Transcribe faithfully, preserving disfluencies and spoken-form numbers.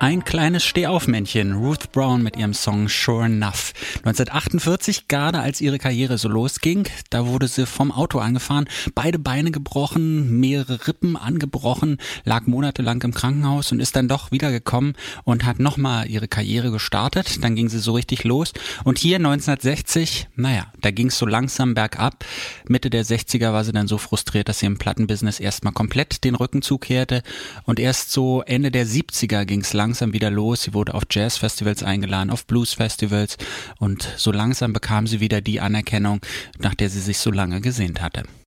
Ein kleines Stehaufmännchen, Ruth Brown mit ihrem Song Sure Enough. neunzehnhundertachtundvierzig, gerade als ihre Karriere so losging, da wurde sie vom Auto angefahren, beide Beine gebrochen, mehrere Rippen angebrochen, lag monatelang im Krankenhaus und ist dann doch wiedergekommen und hat nochmal ihre Karriere gestartet. Dann ging sie so richtig los und hier neunzehnhundertsechzig, naja, da ging es so langsam bergab. Mitte der sechziger war sie dann so frustriert, dass sie im Plattenbusiness erstmal komplett den Rücken zukehrte und erst so Ende der siebziger ging es langsam wieder los. Sie wurde auf Jazzfestivals eingeladen, auf Bluesfestivals und so langsam bekam sie wieder die Anerkennung, nach der sie sich so lange gesehnt hatte.